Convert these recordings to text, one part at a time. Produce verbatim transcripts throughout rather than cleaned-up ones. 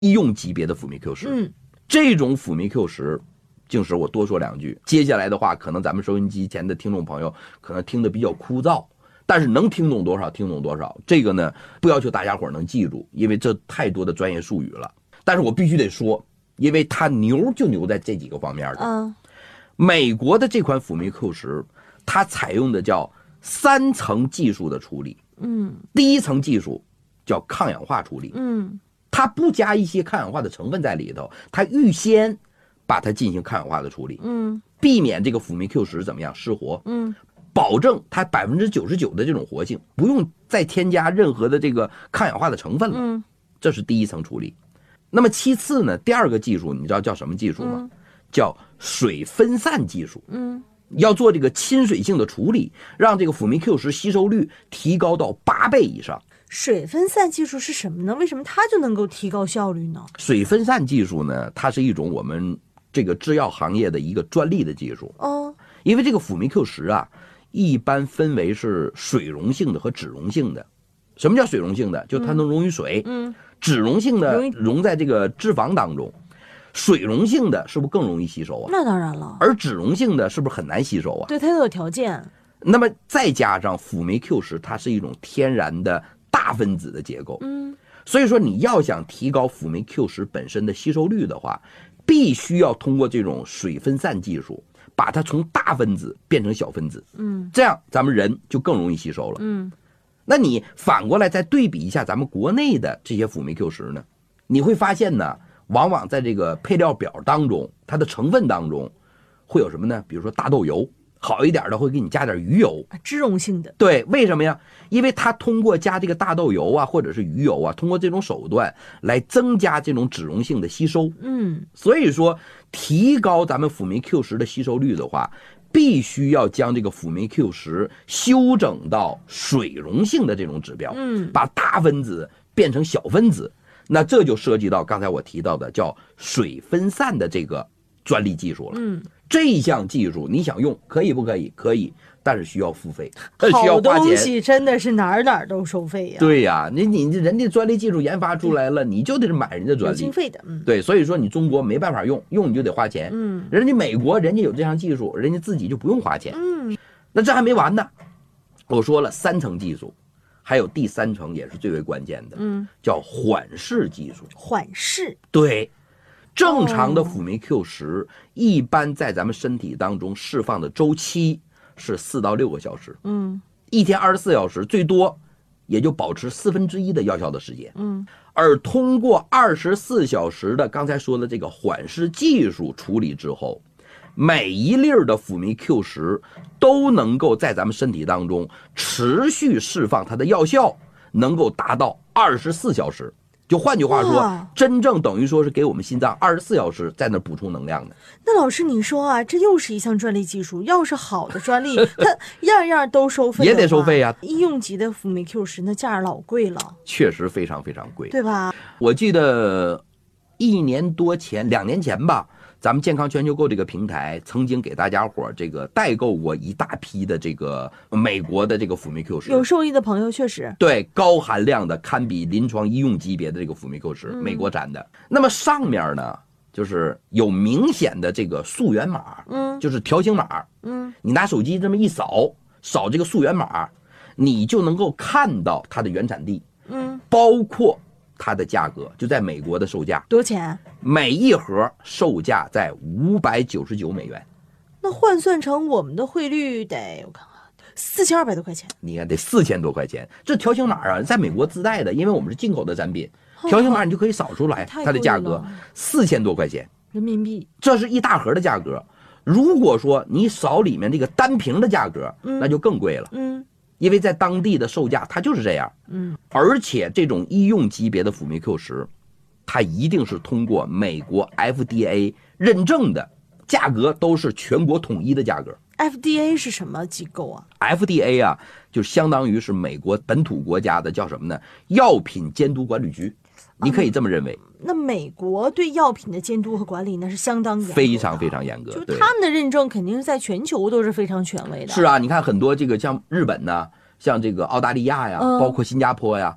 医用级别的辅酶 Q 十。 嗯， 这种辅酶 Q 十，静时我多说两句。接下来的话，可能咱们收音机前的听众朋友可能听得比较枯燥，但是能听懂多少听懂多少。这个呢，不要求大家伙能记住，因为这太多的专业术语了。但是我必须得说，因为它牛就牛在这几个方面的。 嗯， 美国的这款辅酶 Q 十，它采用的叫三层技术的处理。 嗯， 第一层技术叫抗氧化处理。 嗯， 它不加一些抗氧化的成分在里头，它预先把它进行抗氧化的处理。 嗯， 避免这个辅酶 Q 十怎么样失活。 嗯， 保证它百分之九十九的这种活性，不用再添加任何的这个抗氧化的成分了。 嗯， 这是第一层处理。那么其次呢，第二个技术你知道叫什么技术吗？ 嗯， 叫水分散技术。 嗯， 要做这个亲水性的处理，让这个辅酶 Q 十吸收率提高到八倍以上。 水分散技术是什么呢？为什么它就能够提高效率呢？ 水分散技术呢，它是一种我们这个制药行业的一个专利的技术。 哦， 因为这个辅酶 Q 十啊，一般分为是水溶性的和脂溶性的。什么叫水溶性的？就它能溶于水。 嗯， 脂溶性的溶于溶在这个脂肪当中。水溶性的是不是更容易吸收啊？ 那当然了。 而脂溶性的是不是很难吸收啊？ 对，它都有条件。 那么再加上辅酶 Q 十，它是一种天然的大分子的结构。 嗯， 所以说你要想提高辅酶 Q 十本身的吸收率的话，必须要通过这种水分散技术，把它从大分子变成小分子。 嗯， 这样咱们人就更容易吸收了。 嗯， 那你反过来再对比一下咱们国内的这些辅酶 Q 十呢，你会发现呢，往往在这个配料表当中，它的成分当中会有什么呢？比如说大豆油，好一点的会给你加点鱼油。 脂溶性的。 对，为什么呀？因为它通过加这个大豆油啊，或者是鱼油啊，通过这种手段来增加这种脂溶性的吸收。 嗯， 所以说提高咱们辅酶 Q 十的吸收率的话，必须要将这个辅酶 Q 十修整到水溶性的这种指标。 嗯， 把大分子变成小分子。那这就涉及到刚才我提到的叫水分散的这个专利技术了。 嗯， 这项技术你想用可以不可以？可以，但是需要付费，需要好花钱。 东西真的是哪儿哪儿都收费呀。 对呀、你你人家专利技术研发出来了，你就得买人家专利， 有经费的。嗯， 对，所以说你中国没办法用，用你就得花钱。 嗯， 人家美国人家有这项技术，人家自己就不用花钱。 嗯， 那这还没完呢，我说了三层技术。还有第三层也是最为关键的， 嗯， 叫缓释技术。 缓释。 对，正常的辅酶 Q 十一般在咱们身体当中释放的周期是四到六个小时， 嗯， 一天二十四小时，最多也就保持四分之一的药效的时间。 嗯， 而通过二十四小时的刚才说的这个缓释技术处理之后，每一粒的辅酶 Q 十都能够在咱们身体当中持续释放它的药效，能够达到二十四小时。就换句话说，真正等于说是给我们心脏二十四小时在那补充能量的。 那老师你说啊，这又是一项专利技术，要是好的专利，它样样都收费， 也得收费呀、啊。 医用级的辅酶 Q 十那价老贵了， 确实非常非常贵， 对吧？ 我记得一年多前，两年前吧。咱们健康全球购这个平台曾经给大家伙这个代购过一大批的这个美国的这个辅酶 Q 十， 有受益的朋友确实对高含量的堪比临床医用级别的这个辅酶 Q 十， 嗯、 美国产的。那么上面呢，就是有明显的这个溯源码， 嗯， 就是条形码， 嗯， 你拿手机这么一扫，扫这个溯源码，你就能够看到它的原产地， 嗯， 包括它的价格，就在美国的售价多钱？ 每一盒售价在五百九十九美元， 那换算成我们的汇率得我看看，四千二百多块钱。 你看得四千多块钱，这条形码啊，在美国自带的，因为我们是进口的产品，条形码你就可以扫出来它的价格，四千多块钱人民币， 这是一大盒的价格。如果说你扫里面这个单瓶的价格， 嗯、 那就更贵了， 嗯。 因为在当地的售价它就是这样， 嗯， 而且这种医用级别的辅酶 Q 十，它一定是通过美国 F D A 认证的，价格都是全国统一的价格。 F D A 是什么机构啊 ？F D A 啊，就相当于是美国本土国家的叫什么呢？药品监督管理局，你可以这么认为。 嗯、那美国对药品的监督和管理那是相当严格的， 非常非常严格， 就是他们的认证肯定是在全球都是非常权威的。 是啊，你看很多这个像日本呢，像这个澳大利亚呀， 嗯、 包括新加坡呀，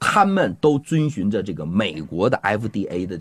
他们都遵循着这个美国的 F D A 的